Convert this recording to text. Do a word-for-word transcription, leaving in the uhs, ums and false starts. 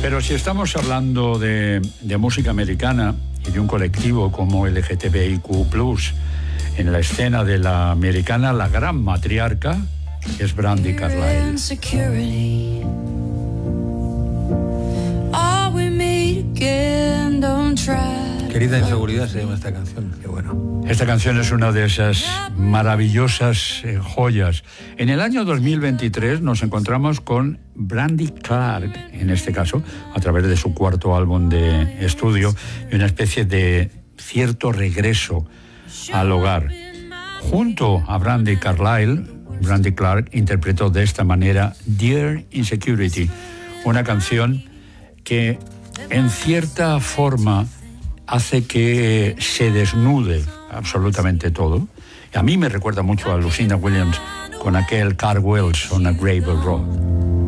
Pero si estamos hablando de, de música americana y de un colectivo como L G T B I Q plus, en la escena de la americana, la gran matriarca es Brandi Carlile. Querida inseguridad se llama esta canción, qué bueno. Esta canción es una de esas maravillosas eh, joyas. En el año dos mil veintitrés nos encontramos con Brandi Clark, en este caso, a través de su cuarto álbum de estudio, y una especie de cierto regreso al hogar. Junto a Brandi Carlile, Brandi Clark interpretó de esta manera Dear Insecurity, una canción que en cierta forma hace que se desnude absolutamente todo. A mí me recuerda mucho a Lucinda Williams con aquel Car Wells on a Gravel Road.